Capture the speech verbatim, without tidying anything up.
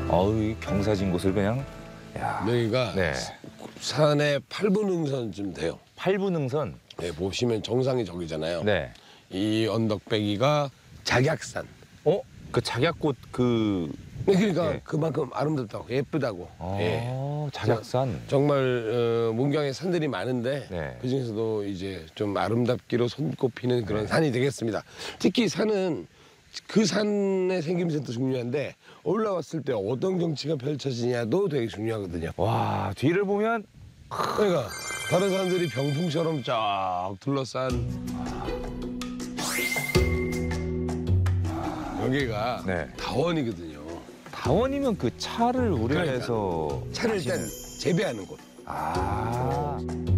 어우, 이 경사진 곳을 그냥. 야. 여기가 네. 산의 팔 분 능선쯤 돼요. 팔 분 능선. 네, 보시면 정상이 저기잖아요. 네. 이 언덕배기가 작약산. 어? 그 작약꽃 그. 네, 그러니까 네. 그만큼 아름답다고 예쁘다고. 아, 예. 작약산. 정말 어, 문경에 산들이 많은데 네. 그 중에서도 이제 좀 아름답기로 손꼽히는 그런 산이 되겠습니다. 특히 산은 그 산의 생김새도 중요한데 올라왔을 때 어떤 경치가 펼쳐지냐도 되게 중요하거든요. 와, 뒤를 보면. 그러니까 다른 산들이 병풍처럼 쫙 둘러싼 여기가 네. 다원이거든요. 다원이면 그 차를 우려내서. 차를 일단 재배하는 곳. 아.